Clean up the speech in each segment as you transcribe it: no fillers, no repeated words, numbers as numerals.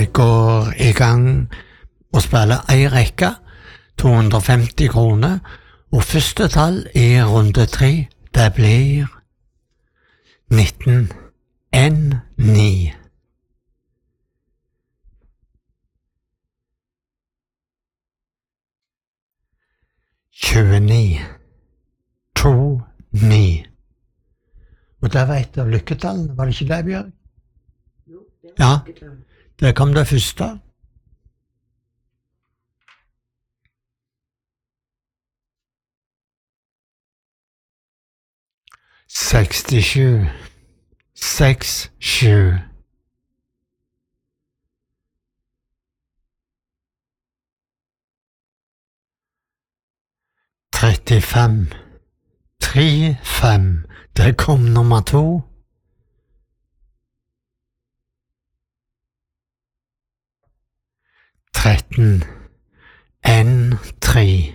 går i gang og spiller ei rekke, 250 kroner, og første tall i runde 3, det blir 19, N9. To, ni. Og det var et av lykketallene, var det ikke det, Bjørg? Jo, det Ja, var lykketall. der kom det første. 67, 6, 7. 35, 3, 5. Der kom nummer 2. 13, N3.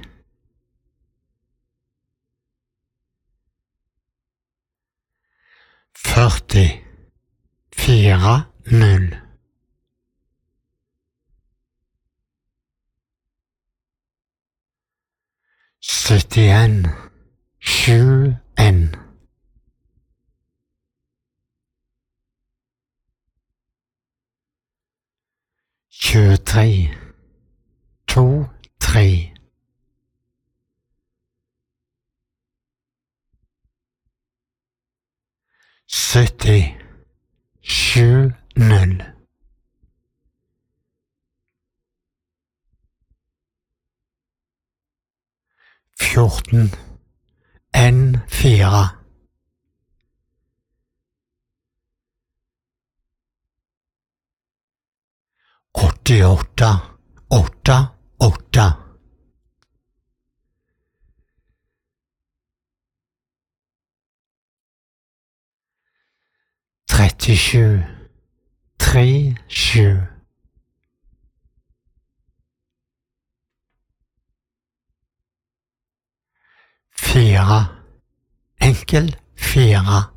40, 4, 0. 71, 7, N. 23, 2, 3. 70, 7, 0. 14, N4. 88, 8, 8. 37, 3, 7. 4, enkel 4.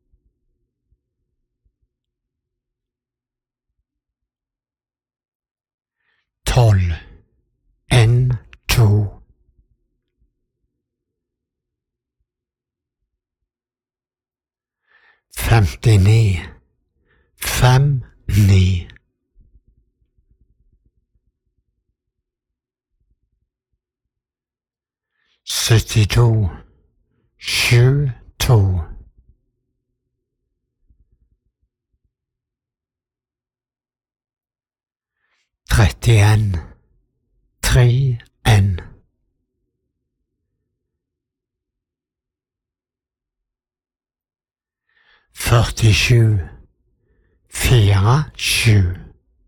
12, N2. 59, 5, 9. 72, 7, 2. 31, 3, N. 47, 4, 7.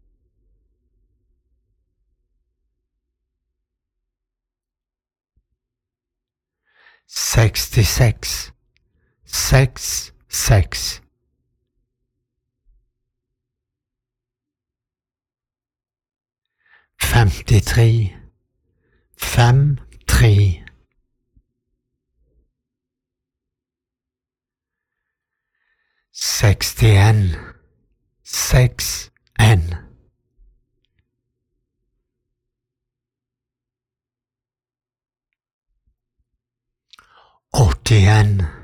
66, 6, 6. 53, 5, 3. 61, 6, N. 81,